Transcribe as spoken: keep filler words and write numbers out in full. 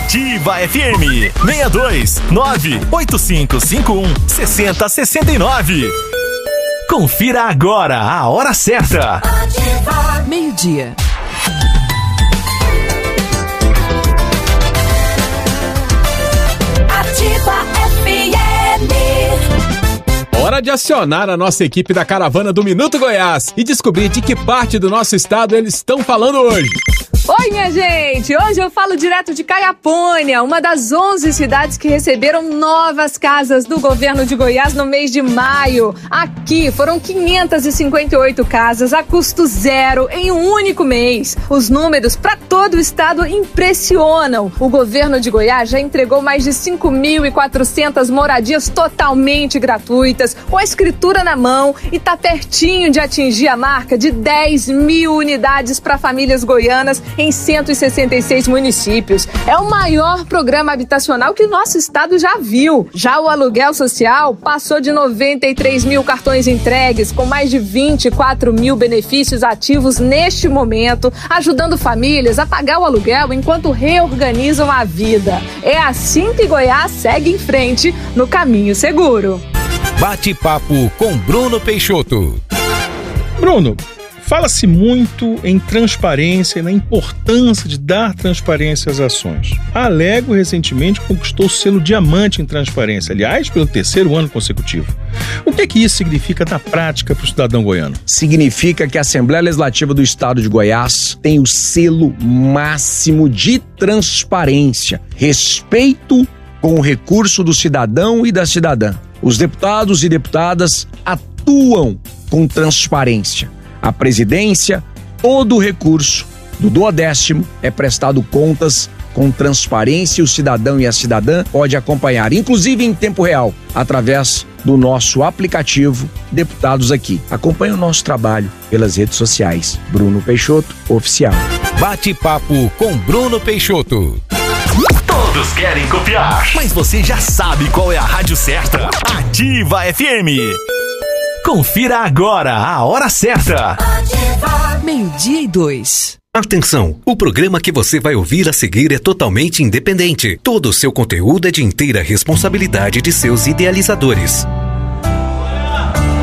Ativa F M seis dois nove oito cinco cinco um seis zero seis nove. Confira agora a hora certa. Ativa. Meio-dia. Ativa F M. Hora de acionar a nossa equipe da Caravana do Minuto Goiás e descobrir de que parte do nosso estado eles estão falando hoje. Oi, minha gente! Hoje eu falo direto de Caiapônia, uma das onze cidades que receberam novas casas do governo de Goiás no mês de maio. Aqui foram quinhentas e cinquenta e oito casas a custo zero em um único mês. Os números para todo o estado impressionam. O governo de Goiás já entregou mais de cinco mil e quatrocentas moradias totalmente gratuitas, com a escritura na mão, e está pertinho de atingir a marca de dez mil unidades para famílias goianas em cento e sessenta e seis municípios. É o maior programa habitacional que nosso estado já viu. Já o aluguel social passou de noventa e três mil cartões entregues, com mais de vinte e quatro mil benefícios ativos neste momento, ajudando famílias a pagar o aluguel enquanto reorganizam a vida. É assim que Goiás segue em frente no caminho seguro. Bate-papo com Bruno Peixoto. Bruno, fala-se muito em transparência e na importância de dar transparência às ações. A Alego recentemente conquistou o selo diamante em transparência, aliás, pelo terceiro ano consecutivo. O que é que isso significa na prática para o cidadão goiano? Significa que a Assembleia Legislativa do Estado de Goiás tem o selo máximo de transparência, respeito com o recurso do cidadão e da cidadã. Os deputados e deputadas atuam com transparência. A presidência, todo o recurso do duodécimo é prestado contas com transparência, e o cidadão e a cidadã pode acompanhar, inclusive em tempo real, através do nosso aplicativo Deputados Aqui. Acompanhe o nosso trabalho pelas redes sociais. Bruno Peixoto, oficial. Bate-papo com Bruno Peixoto. Todos querem copiar, mas você já sabe qual é a rádio certa. Ativa F M. Confira agora a hora certa. Meio-dia e dois. Atenção! O programa que você vai ouvir a seguir é totalmente independente. Todo o seu conteúdo é de inteira responsabilidade de seus idealizadores.